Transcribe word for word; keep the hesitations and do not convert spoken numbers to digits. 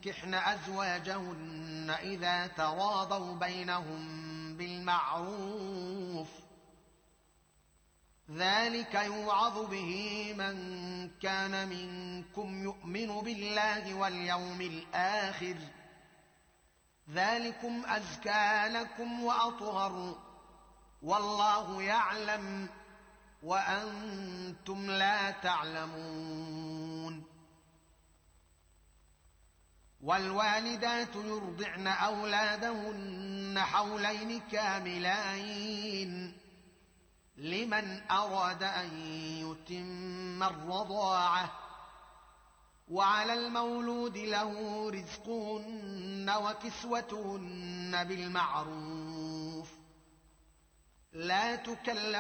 ينكحن أزواجهن إذا تراضوا بينهم بالمعروف، ذلك يوعظ به من كان منكم يؤمن بالله واليوم الآخر، ذلكم أزكى لكم وأطهر، والله يعلم وأنتم لا تعلمون. والوالدات يرضعن أولادهن حولين كاملين لمن أراد أن يتم الرضاعة، وعلى المولود له رزقهن وكسوتهن بالمعروف، لا تكلف